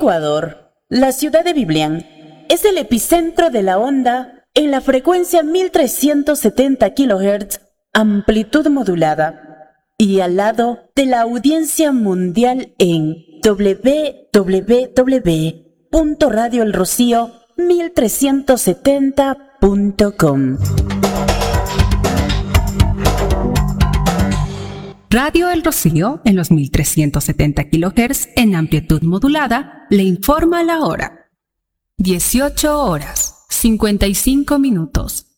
Ecuador, la ciudad de Biblián es el epicentro de la onda en la frecuencia 1370 kHz, amplitud modulada, y al lado de la audiencia mundial en www.radioelrocío1370.com. Radio El Rocío, en los 1370 kHz en amplitud modulada, le informa la hora. 18 horas, 55 minutos.